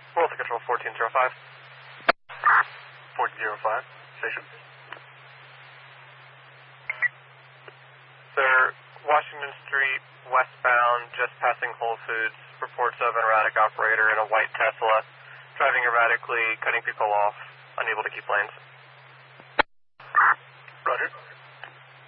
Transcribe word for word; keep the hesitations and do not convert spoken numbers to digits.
Delta Control fourteen zero five. fourteen zero five, station. Sir, Washington Street, westbound, just passing Whole Foods. Reports of an erratic operator in a white Tesla, driving erratically, cutting people off, unable to keep lanes. Roger.